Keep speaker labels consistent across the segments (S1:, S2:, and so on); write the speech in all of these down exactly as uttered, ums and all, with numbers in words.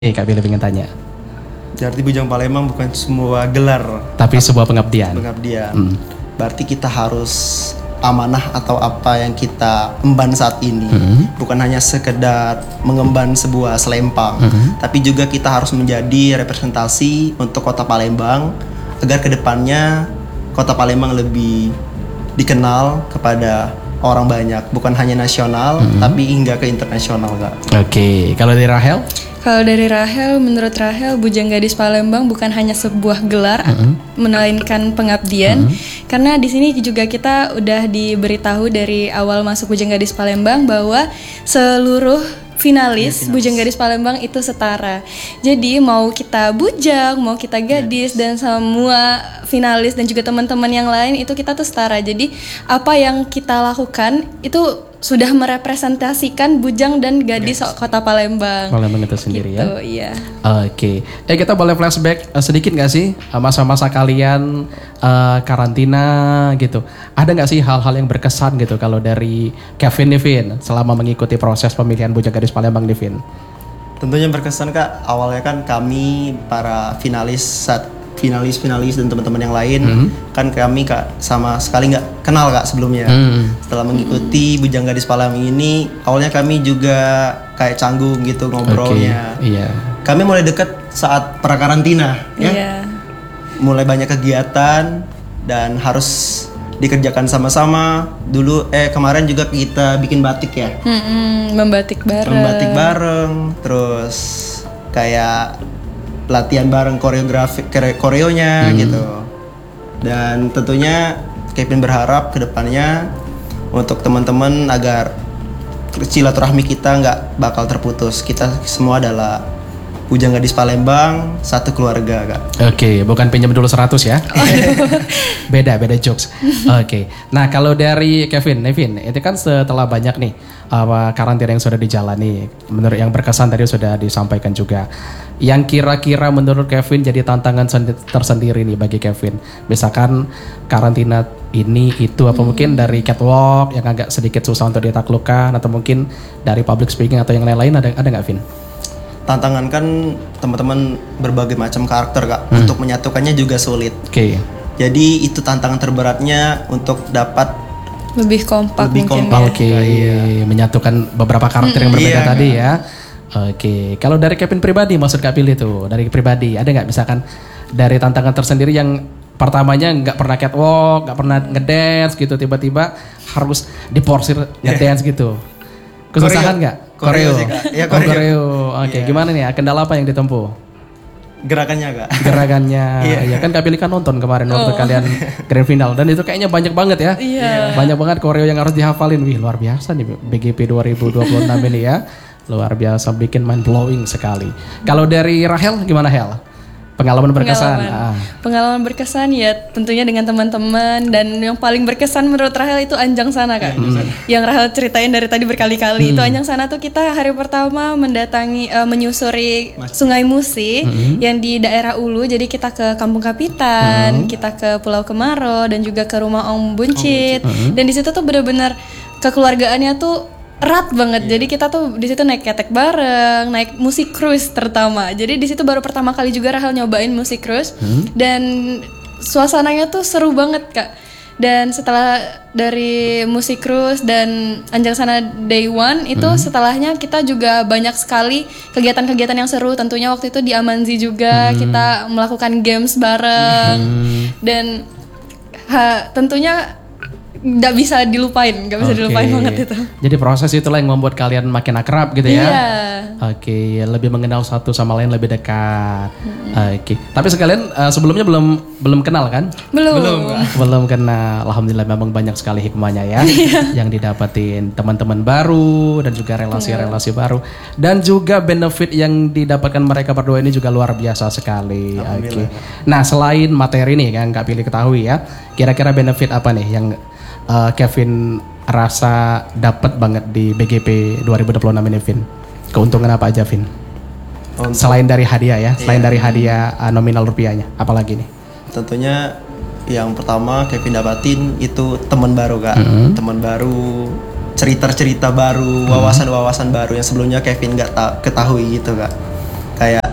S1: Eh, Kak Billy pengen tanya.
S2: Berarti Bujang Palembang bukan semua gelar,
S1: tapi sebuah pengabdian.
S2: Pengabdian.
S1: Hmm.
S2: Berarti kita harus amanah atau apa yang kita emban saat ini, hmm. bukan hanya sekedar mengemban sebuah selempang, hmm. tapi juga kita harus menjadi representasi untuk Kota Palembang agar kedepannya Kota Palembang lebih dikenal kepada orang banyak, bukan hanya nasional, hmm. tapi hingga ke internasional, Kak.
S1: Oke, okay. Kalau dari Rahel?
S3: Kalau dari Rahel, menurut Rahel, Bujang Gadis Palembang bukan hanya sebuah gelar, mm-hmm. melainkan pengabdian. Mm-hmm. Karena di sini juga kita udah diberitahu dari awal masuk Bujang Gadis Palembang bahwa seluruh finalis, ya, finalis Bujang Gadis Palembang itu setara. Jadi mau kita bujang, mau kita gadis, yes. dan semua finalis dan juga teman-teman yang lain itu kita tuh setara. Jadi apa yang kita lakukan itu sudah merepresentasikan bujang dan gadis yes. Kota Palembang.
S1: Palembang itu sendiri
S3: gitu,
S1: ya.
S3: Iya.
S1: Oke. Okay. Eh kita boleh flashback uh, sedikit nggak sih uh, masa-masa kalian uh, karantina gitu. Ada nggak sih hal-hal yang berkesan gitu kalau dari Kevin nih Vin selama mengikuti proses pemilihan Bujang Gadis Palembang nih Vin?
S2: Tentunya berkesan Kak. Awalnya kan kami para finalis saat finalis-finalis dan teman-teman yang lain mm-hmm. kan kami Kak sama sekali nggak kenal Kak sebelumnya. Mm. Setelah mengikuti Bujang Gadis Palembang ini, awalnya kami juga kayak canggung gitu ngobrolnya.
S1: Okay. Yeah.
S2: Kami mulai dekat saat pra-karantina ya.
S3: Yeah.
S2: Mulai banyak kegiatan dan harus dikerjakan sama-sama. Dulu eh kemarin juga kita bikin batik ya.
S3: Mm-mm, membatik bareng.
S2: Membatik bareng, terus kayak latihan bareng koreografi koreonya hmm. gitu. Dan tentunya Kevin berharap kedepannya untuk teman-teman agar silaturahmi kita nggak bakal terputus. Kita semua adalah Bujang Gadis Palembang, satu keluarga Kak.
S1: Oke, okay, bukan pinjam dulu seratus ya. beda, beda jokes. Oke. Okay. Nah kalau dari Kevin, Nevin, itu kan setelah banyak nih uh, karantina yang sudah dijalani, menurut yang berkesan tadi sudah disampaikan juga. Yang kira-kira menurut Kevin jadi tantangan tersendiri nih bagi Kevin. Misalkan karantina ini itu apa hmm. mungkin dari catwalk yang agak sedikit susah untuk ditaklukkan atau mungkin dari public speaking atau yang lain-lain ada ada nggak Vin?
S2: Tantangan kan teman-teman berbagai macam karakter Kak. Hmm. Untuk menyatukannya juga sulit.
S1: Oke. Okay.
S2: Jadi itu tantangan terberatnya untuk dapat
S3: lebih kompak
S2: lebih
S3: mungkin
S2: kompak.
S3: ya.
S1: Oke, okay. iya. Menyatukan beberapa karakter hmm. yang berbeda iya, tadi kan? Ya. Oke, okay. Kalau dari Kevin pribadi maksud Kak Billy tuh, dari pribadi ada nggak misalkan dari tantangan tersendiri yang pertamanya nggak pernah catwalk, nggak pernah ngedance gitu, tiba-tiba harus diporsir ngedance gitu. Kesusahan nggak?
S2: Koreo sih Kak.
S1: Ya, koreo. koreo. Oke, okay. yeah. Gimana nih? Kendala apa yang ditempuh?
S2: Gerakannya Kak.
S1: Gerakannya. yeah. Ya kan Kak Billy kan nonton kemarin oh. waktu kalian grand final dan itu kayaknya banyak banget ya.
S3: Yeah.
S1: Banyak banget koreo yang harus dihafalin. Wih, luar biasa nih B G P dua ribu dua puluh enam ini ya. Luar biasa, bikin mind blowing sekali. Kalau dari Rahel gimana Hel? Pengalaman berkesan.
S3: Pengalaman,
S1: ah.
S3: pengalaman berkesan ya tentunya dengan teman-teman, dan yang paling berkesan menurut Rahel itu Anjang Sana Kak. Hmm. Yang Rahel ceritain dari tadi berkali-kali hmm. itu Anjang Sana tuh kita hari pertama mendatangi uh, menyusuri Mas. Sungai Musi hmm. yang di daerah Ulu. Jadi kita ke Kampung Kapitan, hmm. kita ke Pulau Kemaro dan juga ke rumah Om Buncit. Hmm. Dan di situ tuh benar-benar kekeluargaannya tuh erat banget. Yeah. Jadi kita tuh di situ naik ketek bareng, naik musik cruise terutama. Jadi di situ baru pertama kali juga Rahel nyobain musik cruise hmm? dan suasananya tuh seru banget Kak. Dan setelah dari musik cruise dan Anjang Sana Day One itu hmm? setelahnya kita juga banyak sekali kegiatan-kegiatan yang seru. Tentunya waktu itu di Amanzi juga hmm. kita melakukan games bareng hmm. dan ha, tentunya nggak bisa dilupain, nggak bisa okay. dilupain banget itu.
S1: Jadi proses itulah yang membuat kalian makin akrab gitu ya.
S3: Iya.
S1: Oke, okay. lebih mengenal satu sama lain lebih dekat. Hmm. Oke. Okay. Tapi sekalian uh, sebelumnya belum belum kenal kan?
S3: Belum.
S2: Belum.
S1: Belum kenal. Alhamdulillah memang banyak sekali hikmahnya ya yang didapatin teman-teman baru dan juga relasi-relasi yeah. baru dan juga benefit yang didapatkan mereka berdua ini juga luar biasa sekali. Oke. Okay. Nah selain materi nih yang Kak Pilih ketahui ya, kira-kira benefit apa nih yang Uh, Kevin rasa dapat banget di B G P dua ribu dua puluh enam ini Vin? Keuntungan apa aja Vin? Untuk, selain dari hadiah ya, selain iya. dari hadiah uh, nominal rupiahnya, apalagi nih?
S2: Tentunya yang pertama Kevin dapatin itu teman baru Kak, mm-hmm. teman baru, cerita-cerita baru, mm-hmm. wawasan-wawasan baru yang sebelumnya Kevin nggak ta- ketahui gitu Kak. Kayak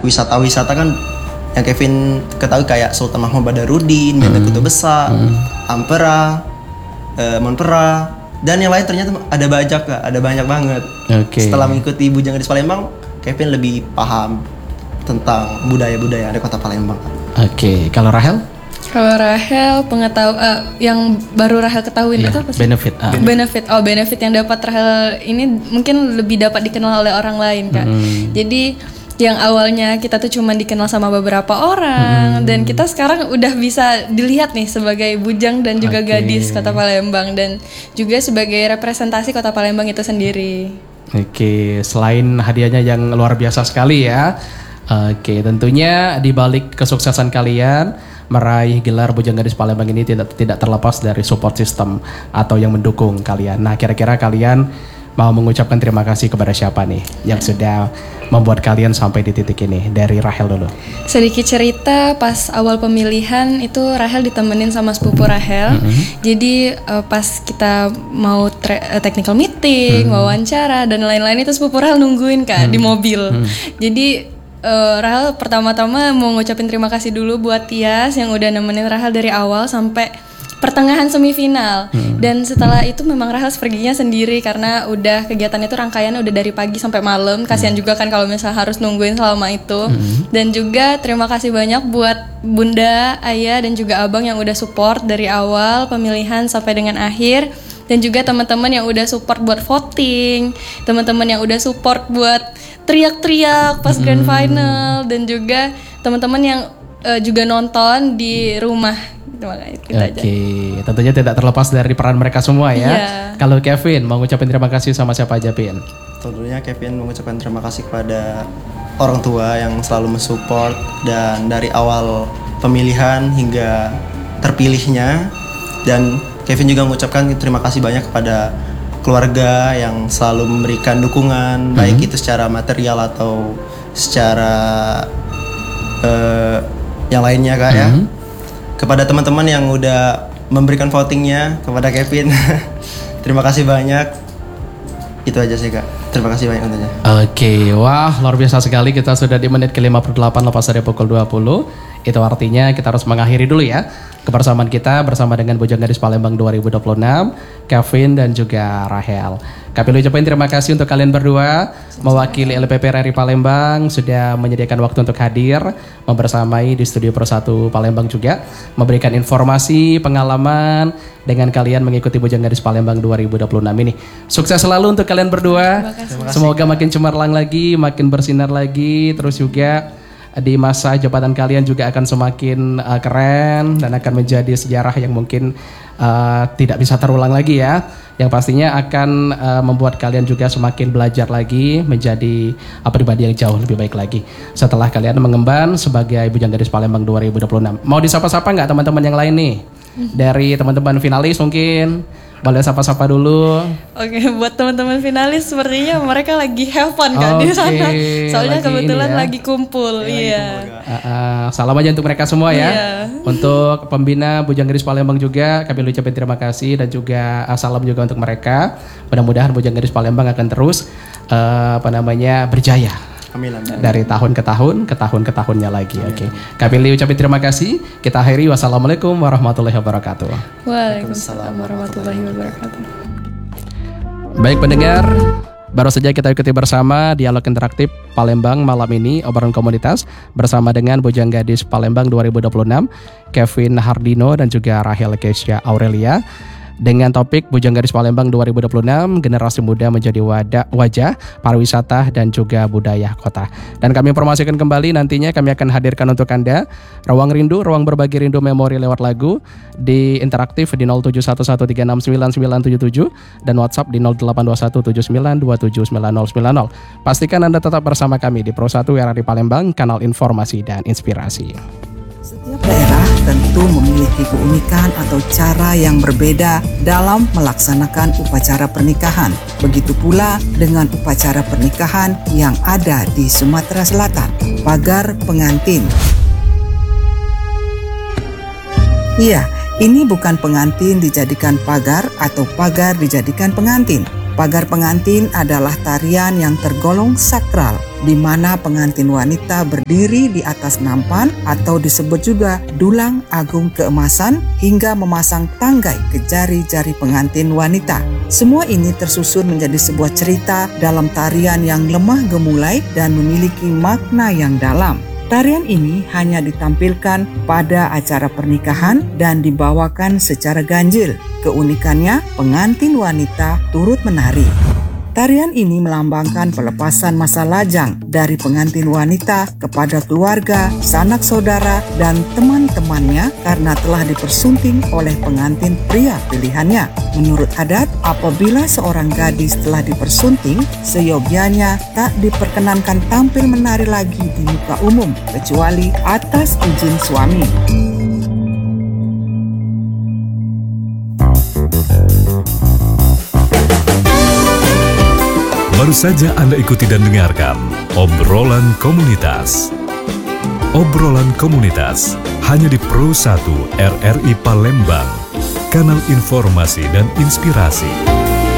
S2: wisata-wisata kan yang Kevin ketahui kayak Sultan Mahmud Badarudin, Banda Kuto Besar, hmm. Ampera, uh, Monpera, dan yang lain ternyata ada banyak Kak, ada banyak banget.
S1: Okay.
S2: Setelah mengikuti Bujang Gadis Palembang, Kevin lebih paham tentang budaya-budaya ada Kota Palembang.
S1: Oke, okay. Kalau Rahel?
S3: Kalau Rahel pengetahu uh, yang baru Rahel ketahuin
S1: yeah,
S3: itu apa sih?
S1: Benefit. Uh.
S3: Benefit. Oh, benefit yang dapat Rahel ini mungkin lebih dapat dikenal oleh orang lain, Kak. Hmm. Jadi yang awalnya kita tuh cuma dikenal sama beberapa orang hmm. dan kita sekarang udah bisa dilihat nih sebagai bujang dan juga okay. gadis Kota Palembang dan juga sebagai representasi Kota Palembang itu sendiri. Oke,
S1: okay. Selain hadiahnya yang luar biasa sekali ya. Oke, okay. Tentunya di balik kesuksesan kalian meraih gelar Bujang Gadis Palembang ini tidak tidak terlepas dari support system atau yang mendukung kalian. Nah, kira-kira kalian mau mengucapkan terima kasih kepada siapa nih yang sudah membuat kalian sampai di titik ini? Dari Rahel dulu.
S3: Sedikit cerita, pas awal pemilihan itu Rahel ditemenin sama sepupu Rahel. Mm-hmm. Jadi uh, pas kita mau tre- uh, technical meeting, mm-hmm. wawancara dan lain-lain itu sepupu Rahel nungguin Kak mm-hmm. di mobil. Mm-hmm. Jadi Uh, Rahel pertama-tama mau ngucapin terima kasih dulu buat Tias yang udah nemenin Rahel dari awal sampai pertengahan semifinal. Hmm. Dan setelah itu memang Rahel perginya sendiri karena udah kegiatan itu rangkaiannya udah dari pagi sampai malam. Kasihan hmm. juga kan kalau misalnya harus nungguin selama itu. Hmm. Dan juga terima kasih banyak buat Bunda, Ayah dan juga Abang yang udah support dari awal pemilihan sampai dengan akhir. Dan juga teman-teman yang udah support buat voting, teman-teman yang udah support buat teriak-teriak pas hmm. grand final, dan juga teman-teman yang uh, juga nonton di rumah. Oke,
S1: okay. Tentunya tidak terlepas dari peran mereka semua ya. Yeah. Kalau Kevin mau ngucapin terima kasih sama siapa aja, Pin?
S2: Tentunya Kevin mengucapkan terima kasih kepada orang tua yang selalu mensupport dan dari awal pemilihan hingga terpilihnya, dan Kevin juga mengucapkan terima kasih banyak kepada keluarga yang selalu memberikan dukungan, mm-hmm. baik itu secara material atau secara uh, yang lainnya Kak mm-hmm. ya. Kepada teman-teman yang udah memberikan votingnya kepada Kevin, terima kasih banyak. Itu aja sih Kak. Terima kasih banyak tentunya.
S1: Oke, okay. Wah luar biasa sekali, kita sudah di menit ke lima puluh delapan lepas dari pukul dua puluh. Itu artinya kita harus mengakhiri dulu ya kebersamaan kita bersama dengan Bujang Gadis Palembang dua ribu dua puluh enam, Kevin dan juga Rahel. Kami ucapkan terima kasih untuk kalian berdua mewakili L P P R R I Palembang sudah menyediakan waktu untuk hadir membersamai di studio Pro satu Palembang juga, memberikan informasi, pengalaman dengan kalian mengikuti Bujang Gadis Palembang dua ribu dua puluh enam ini. Sukses selalu untuk kalian berdua. Semoga makin cemerlang lagi, makin bersinar lagi, terus juga di masa jabatan kalian juga akan semakin uh, keren dan akan menjadi sejarah yang mungkin uh, tidak bisa terulang lagi ya. Yang pastinya akan uh, membuat kalian juga semakin belajar lagi menjadi uh, pribadi yang jauh lebih baik lagi setelah kalian mengemban sebagai Bujang Gadis Palembang dua ribu dua puluh enam. Mau disapa-sapa nggak teman-teman yang lain nih? Dari teman-teman finalis mungkin boleh sapa-sapa dulu. Oke,
S3: buat teman-teman finalis sepertinya mereka lagi have fun kan okay. di sana. Soalnya lagi kebetulan ya. lagi kumpul. Ya, iya.
S1: Uh, uh, salam aja untuk mereka semua ya. Iya. Untuk pembina Bujang Gadis Palembang juga kami ucapin terima kasih dan juga uh, salam juga untuk mereka. Mudah-mudahan Bujang Gadis Palembang akan terus uh, apa namanya berjaya. Amin, amin. Dari tahun ke tahun, ke tahun ke tahunnya lagi. Oke. Okay. Kami ucapin terima kasih. Kita akhiri. Wassalamualaikum warahmatullahi wabarakatuh.
S3: Waalaikumsalam warahmatullahi wabarakatuh.
S1: Baik pendengar, baru saja kita ikuti bersama dialog interaktif Palembang malam ini, obrolan komunitas bersama dengan Bujang Gadis Palembang dua ribu dua puluh enam, Kevin Hardino dan juga Rahel Kesia Aurelia. Dengan topik Bujang Gadis Palembang dua ribu dua puluh enam, generasi muda menjadi wadah, wajah pariwisata dan juga budaya kota. Dan kami informasikan kembali nantinya kami akan hadirkan untuk Anda Ruang Rindu, ruang berbagi rindu memori lewat lagu di interaktif di nol tujuh satu satu tiga enam sembilan sembilan tujuh tujuh dan WhatsApp di nol delapan dua satu tujuh sembilan dua tujuh sembilan nol sembilan nol. Pastikan Anda tetap bersama kami di Pro satu R R I Palembang, kanal informasi dan inspirasi.
S4: Setiap daerah tentu memiliki keunikan atau cara yang berbeda dalam melaksanakan upacara pernikahan. Begitu pula dengan upacara pernikahan yang ada di Sumatera Selatan, pagar pengantin. Iya, ini bukan pengantin dijadikan pagar atau pagar dijadikan pengantin. Pagar pengantin adalah tarian yang tergolong sakral di mana pengantin wanita berdiri di atas nampan atau disebut juga dulang agung keemasan hingga memasang tanggai ke jari-jari pengantin wanita. Semua ini tersusun menjadi sebuah cerita dalam tarian yang lemah gemulai dan memiliki makna yang dalam. Tarian ini hanya ditampilkan pada acara pernikahan dan dibawakan secara ganjil. Keunikannya, pengantin wanita turut menari. Tarian ini melambangkan pelepasan masa lajang dari pengantin wanita kepada keluarga, sanak saudara, dan teman-temannya karena telah dipersunting oleh pengantin pria pilihannya. Menurut adat, apabila seorang gadis telah dipersunting, seyogyanya tak diperkenankan tampil menari lagi di muka umum, kecuali atas izin suami.
S5: Baru saja Anda ikuti dan dengarkan Obrolan Komunitas. Obrolan Komunitas hanya di Pro satu R R I Palembang, kanal informasi dan inspirasi.